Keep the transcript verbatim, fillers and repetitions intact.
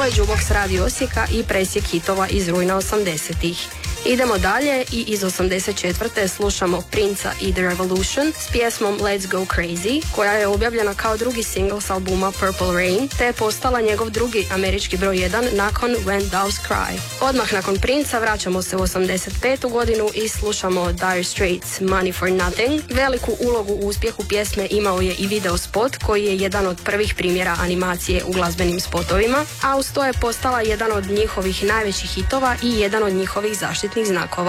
je Jukebox Radio Osijeka i presjek hitova iz rujna osamdesetih. Idemo dalje i iz osamdeset četvrte slušamo Princa i The Revolution s pjesmom Let's Go Crazy, koja je objavljena kao drugi singl s albuma Purple Rain, te je postala njegov drugi američki broj jedan nakon When Doves Cry. Odmah nakon Princa vraćamo se u osamdeset petu godinu i slušamo Dire Straits Money for Nothing. Veliku ulogu u uspjehu pjesme imao je i video spot koji je jedan od prvih primjera animacije u glazbenim spotovima, a uz to je postala jedan od njihovih najvećih hitova i jedan od njihovih zaštitnih znakova.